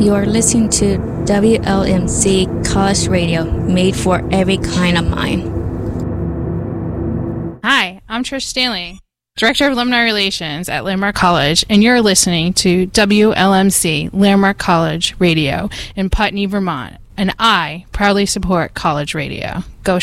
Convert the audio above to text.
You're listening to WLMC College Radio, made for every kind of mind. Hi, I'm Trish Stanley, Director of Alumni Relations at Landmark College, and you're listening to WLMC Landmark College Radio in Putney, Vermont, and I proudly support college radio. Go